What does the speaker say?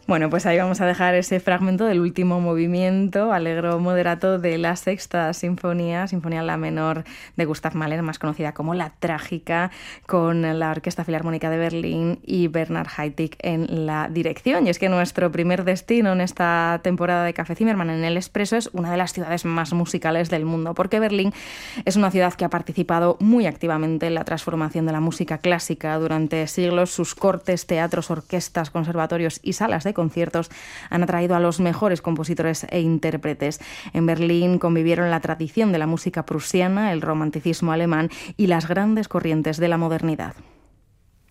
Bueno, pues ahí vamos a dejar ese fragmento del último movimiento, Allegro moderato de la Sexta Sinfonía, Sinfonía en la menor de Gustav Mahler, más conocida como La Trágica, con la Orquesta Filarmónica de Berlín y Bernhard Haitink en la dirección. Y es que nuestro primer destino en esta temporada de Café Zimmermann en el Expreso es una de las ciudades más musicales del mundo, porque Berlín es una ciudad que ha participado muy activamente en la transformación de la música clásica durante siglos. Sus cortes, teatros, orquestas, conservatorios y salas de conciertos han atraído a los mejores compositores e intérpretes. En Berlín convivieron la tradición de la música prusiana, el romanticismo alemán y las grandes corrientes de la modernidad.